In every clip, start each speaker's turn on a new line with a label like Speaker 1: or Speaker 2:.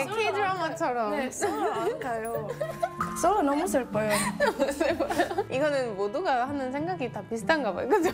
Speaker 1: K-드라마처럼.
Speaker 2: 네, 솔로 안 가요. 솔로 너무 슬퍼요.
Speaker 1: 이거는 모두가 하는 생각이 다 비슷한가 봐요, 그죠?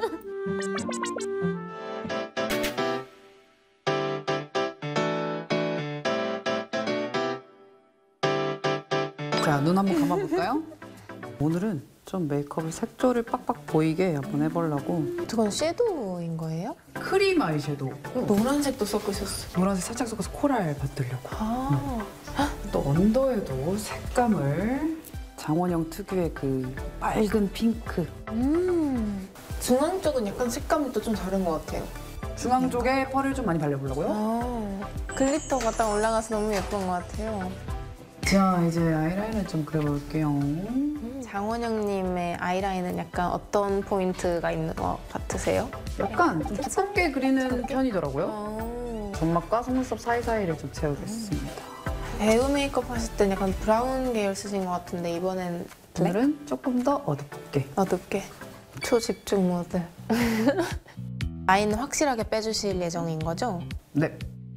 Speaker 3: 자, 눈 한번 감아볼까요? 오늘은 좀 메이크업을 색조를 빡빡 보이게 한번 해보려고.
Speaker 1: 그건 섀도우인 거예요?
Speaker 3: 크림 아이섀도우.
Speaker 1: 노란색도 섞으셨어요.
Speaker 3: 노란색 살짝 섞어서 코랄 받으려고.
Speaker 1: 아,
Speaker 3: 또 언더에도 색감을 장원영 특유의 그 빨간 핑크.
Speaker 1: 중앙 쪽은 약간 색감이 또 좀 다른 것 같아요.
Speaker 3: 중앙 쪽에 펄을 좀 많이 발라보려고요.
Speaker 1: 아, 글리터가 딱 올라가서 너무 예쁜 것 같아요.
Speaker 3: 자, 이제 아이라인을 좀 그려볼게요.
Speaker 1: 장원영님의 아이라인은 약간 어떤 포인트가 있는 것 같으세요?
Speaker 3: 약간 좀 두껍게 그리는 편이더라고요.
Speaker 1: 아,
Speaker 3: 점막과 속눈썹 사이사이를 좀 채우겠습니다.
Speaker 1: 배우 메이크업 하실 땐 약간 브라운 계열 쓰신 것 같은데 이번엔 블랙?
Speaker 3: 오늘은 조금 더 어둡게.
Speaker 1: 어둡게. 초집중 모드. 라인은 확실하게 빼주실 예정인 거죠?
Speaker 3: 네.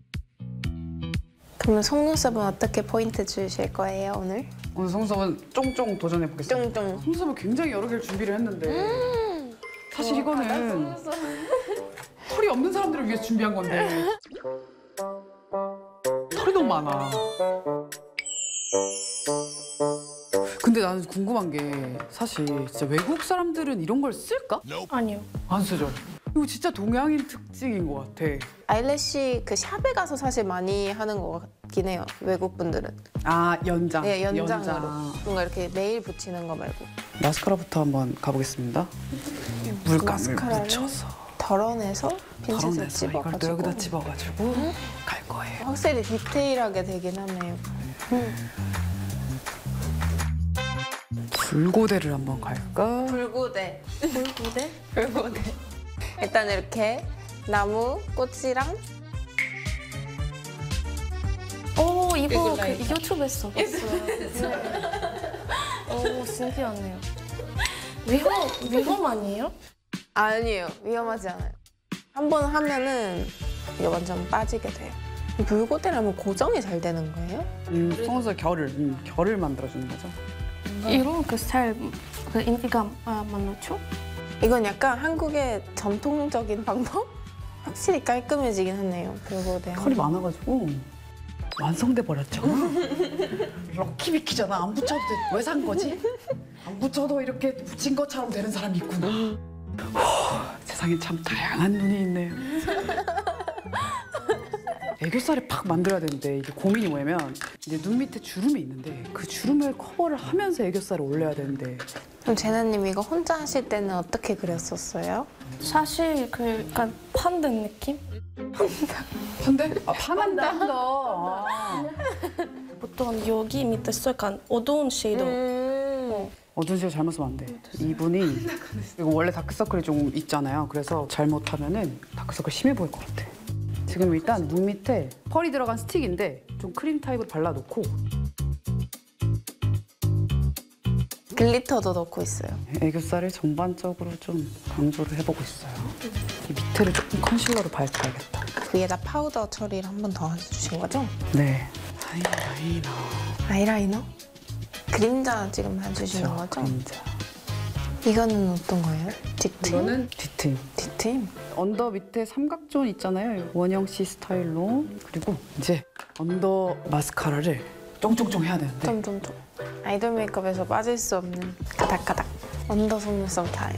Speaker 1: 그러면 속눈썹은 어떻게 포인트 주실 거예요, 오늘?
Speaker 3: 오늘 속눈썹은 쫑쫑 도전해보겠습니다.
Speaker 1: 쫑쫑.
Speaker 3: 속눈썹을 굉장히 여러 개를 준비를 했는데 사실 이거는 털이 없는 사람들을 위해서 준비한 건데 털이 너무 많아. 근데 나는 궁금한 게 사실 진짜 외국 사람들은 이런 걸 쓸까?
Speaker 2: 아니요.
Speaker 3: 안 쓰죠. 이거 진짜 동양인 특징인 것 같아.
Speaker 1: 아이래쉬 그 샵에 가서 사실 많이 하는 것 같긴 해요, 외국 분들은.
Speaker 3: 아, 연장.
Speaker 1: 네, 연장으로. 뭔가 이렇게 매일 붙이는 거 말고.
Speaker 3: 마스카라부터 한번 가보겠습니다. 물감을
Speaker 1: 마스카라를
Speaker 3: 묻혀서
Speaker 1: 덜어내서 핀셋을
Speaker 3: 덜어내서 이걸 또
Speaker 1: 집어가지고.
Speaker 3: 여기다 집어가지고 갈 거예요.
Speaker 1: 확실히 디테일하게 되긴 하네요.
Speaker 3: 불고데를 한번 갈까?
Speaker 1: 불고데.
Speaker 2: 불고데?
Speaker 1: 불고데. 일단 이렇게 나무, 꽃이랑
Speaker 2: 오, 이거 그
Speaker 1: 라인.
Speaker 2: 유튜브에서 봤어요. 오, 신기하네요. 위험 아니에요?
Speaker 1: 아니에요. 위험하지 않아요. 한 번 하면은 이게 완전 빠지게 돼요. 불고데라면 고정이 잘 되는 거예요?
Speaker 3: 속눈썹 결을 만들어주는 거죠.
Speaker 2: 이런 그 스타일 그 인기가 많죠?
Speaker 1: 이건 약간 한국의 전통적인 방법? 확실히 깔끔해지긴 하네요. 불고데.
Speaker 3: 털이 많아가지고 완성돼 버렸죠. 럭키비키잖아. 안 붙여도 돼. 왜 산 거지? 안 붙여도 이렇게 붙인 것처럼 되는 사람이 있구나. 세상에 참 다양한 눈이 있네요. 애교살을 팍 만들어야 되는데 이게 고민이 뭐냐면 이제 눈 밑에 주름이 있는데 그 주름을 커버를 하면서 애교살을 올려야 되는데
Speaker 1: 그럼 제나님 이거 혼자 하실 때는 어떻게 그렸었어요?
Speaker 2: 사실 그 약간 판든 느낌?
Speaker 3: 근데 파만다 거.
Speaker 2: 보통 여기 밑에서 약간 어두운 쉐이도
Speaker 3: 어두운 색 잘못 쓰면 안 돼. 이분이 이거 원래 다크서클이 좀 있잖아요. 그래서 잘못하면은 다크서클 심해 보일 것 같아. 지금 일단 눈 밑에 펄이 들어간 스틱인데 좀 크림 타입으로 발라놓고
Speaker 1: 글리터도 넣고 있어요.
Speaker 3: 애교살을 전반적으로 좀 강조를 해보고 있어요. 이 밑에를 조금 컨실러로 밝혀야겠다.
Speaker 1: 위에다 파우더 처리를 한 번 더 해주신 거죠?
Speaker 3: 네. 아이라이너.
Speaker 1: 아이라이너? 그림자 지금 해주시는 거죠?
Speaker 3: 그림자.
Speaker 1: 이거는 어떤 거예요? 뒷트임?
Speaker 3: 이거는 뒷트임.
Speaker 1: 뒷트임?
Speaker 3: 언더 밑에 삼각존 있잖아요. 원영 씨 스타일로. 그리고 이제 언더 마스카라를 쫑쫑쫑 해야 되는데
Speaker 1: 점점점. 아이돌 메이크업에서 빠질 수 없는 가닥가닥. 언더 속눈썹 타임.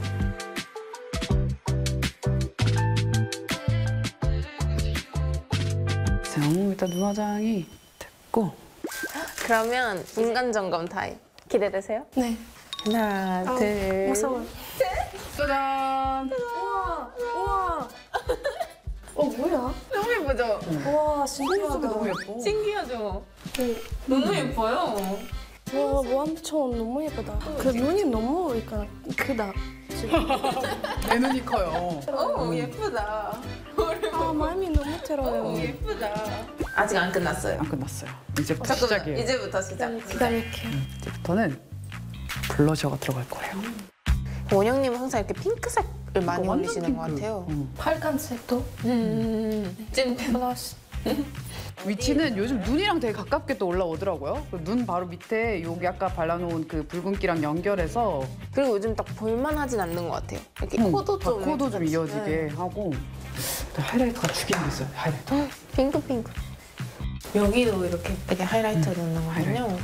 Speaker 3: 자, 일단 눈 화장이 됐고
Speaker 1: 그러면 인간 점검 타임. 기대되세요?
Speaker 2: 네.
Speaker 1: 하나, 둘,
Speaker 2: 무서워.
Speaker 3: 짜잔!
Speaker 2: 우와, 우와. 뭐야?
Speaker 1: 너무 예쁘죠?
Speaker 2: 우와,
Speaker 3: 속눈썹이
Speaker 2: 신기하다.
Speaker 3: 너무 예뻐.
Speaker 1: 신기하죠? 너무 예뻐요.
Speaker 2: 와, 완전 너무 예쁘다. 그 눈이 너무 약간 크다.
Speaker 3: 내 눈이 커요.
Speaker 1: 오, 예쁘다.
Speaker 2: 아, 마음이 너무 들어요.
Speaker 1: 예쁘다. 아직 안 끝났어요.
Speaker 3: 안 끝났어요. 이제부터 시작이에요.
Speaker 1: 이제부터 시작.
Speaker 2: 기다릴게요.
Speaker 3: 이제부터는 블러셔가 들어갈 거예요.
Speaker 1: 원영님은 항상 이렇게 핑크색을 많이
Speaker 3: 완전
Speaker 1: 올리시는 것
Speaker 3: 핑크.
Speaker 1: 같아요.
Speaker 2: 빨간색도
Speaker 1: 찐
Speaker 2: 플러스.
Speaker 3: 위치는 요즘 눈이랑 되게 가깝게 또 올라오더라고요. 눈 바로 밑에 여기 아까 발라놓은 그 붉은기랑 연결해서
Speaker 1: 그리고 요즘 딱 볼만하진 않는 것 같아요. 이렇게 코도 좀
Speaker 3: 코도 좀 이어지게
Speaker 1: 네.
Speaker 3: 하고 하이라이터가 죽이는 게 있어요. 하이라이터.
Speaker 1: 핑크. 여기도 이렇게 하이라이터 넣는 거군요.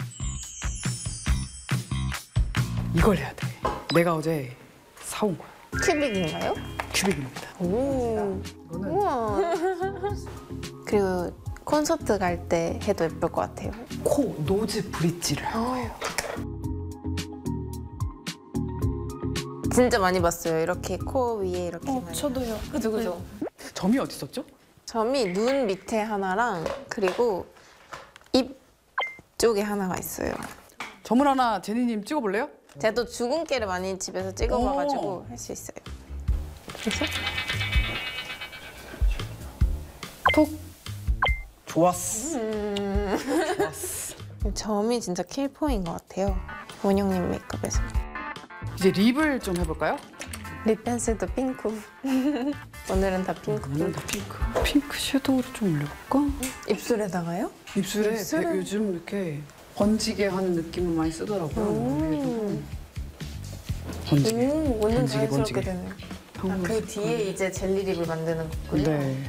Speaker 3: 이걸 해야 돼. 내가 어제 사온 거야.
Speaker 1: 큐빅인가요?
Speaker 3: 큐빅입니다.
Speaker 1: 오.
Speaker 3: 이거는
Speaker 1: 우와. 그리고 콘서트 갈 때 해도 예쁠 것 같아요.
Speaker 3: 코 노즈 브릿지를 할 거예요.
Speaker 1: 진짜 많이 봤어요. 이렇게 코 위에 이렇게. 많이.
Speaker 2: 저도요.
Speaker 1: 그죠.
Speaker 3: 점이 어디 있었죠?
Speaker 1: 점이 눈 밑에 하나랑 그리고 입 쪽에 하나가 있어요.
Speaker 3: 점을 하나 제니님 찍어볼래요?
Speaker 1: 제가 또 주근깨를 많이 집에서 찍어봐가지고 할 수 있어요. 그래서
Speaker 3: 톡. 좋았어.
Speaker 1: 점이 진짜 킬포인 것 같아요. 원영님 메이크업에서.
Speaker 3: 이제 립을 좀 해볼까요?
Speaker 1: 립 펜슬도 핑크. 오늘은 다 핑크.
Speaker 3: 오늘 다 핑크. 핑크 섀도우를 좀 올려볼까?
Speaker 1: 입술에다가요?
Speaker 3: 입술에
Speaker 1: 입술은-
Speaker 3: 되게 요즘 이렇게 번지게 하는 느낌을 많이 쓰더라고요. 번지게.
Speaker 1: 완전
Speaker 3: 번지게,
Speaker 1: 자연스럽게
Speaker 3: 번지게.
Speaker 1: 되네요.
Speaker 3: 한번
Speaker 1: 그 뒤에 이제 젤리 립을 만드는 거군요.
Speaker 3: 네.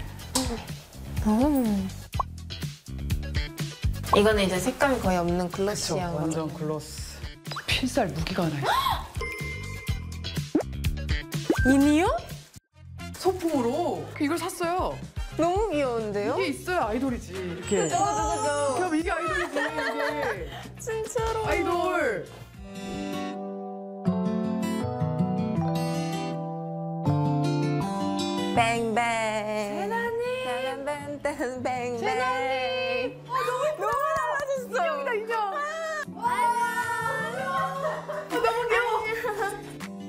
Speaker 1: 이거는 이제 색감이 거의 없는
Speaker 3: 그쵸,
Speaker 1: 글로시한
Speaker 3: 완전
Speaker 1: 거죠.
Speaker 3: 글로스. 필살 무기가 하나 있어.
Speaker 1: 이니요?
Speaker 3: 소품으로 이걸 샀어요.
Speaker 1: 너무 귀여운데요?
Speaker 3: 이게 있어야 아이돌이지. 이렇게.
Speaker 1: 그죠.
Speaker 3: 그럼 이게 아이돌이지. 이게
Speaker 1: 진짜로.
Speaker 3: 아이돌.
Speaker 1: 뱅뱅.